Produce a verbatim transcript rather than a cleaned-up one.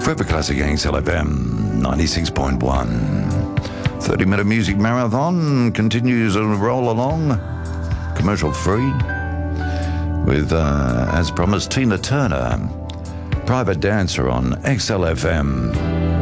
Forever Classic X L F M ninety-six point one. thirty minute music marathon continues to roll along, commercial free, with, uh, as promised, Tina Turner, Private Dancer on X L F M.